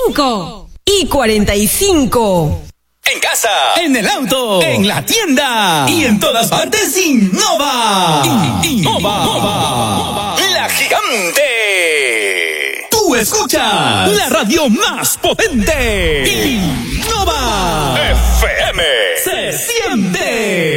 5:45. En casa, en el auto, en la tienda y en todas partes Innova. Innova. La gigante. Tú escuchas la radio más potente. Innova FM. Se siente.